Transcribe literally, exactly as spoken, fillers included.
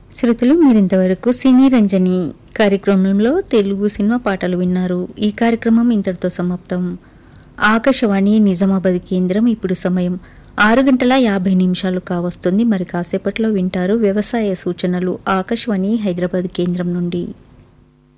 శ్రోతలు మీరింతవరకు సినీ రంజని కార్యక్రమంలో తెలుగు సినిమా పాటలు విన్నారు. ఈ కార్యక్రమం ఇంతటితో సమాప్తం. ఆకాశవాణి నిజామాబాద్ కేంద్రం. ఇప్పుడు సమయం ఆరు గంటల యాభై నిమిషాలు కావస్తుంది. మరి కాసేపట్లో వింటారు వ్యవసాయ సూచనలు ఆకాశవాణి హైదరాబాద్ కేంద్రం నుండి.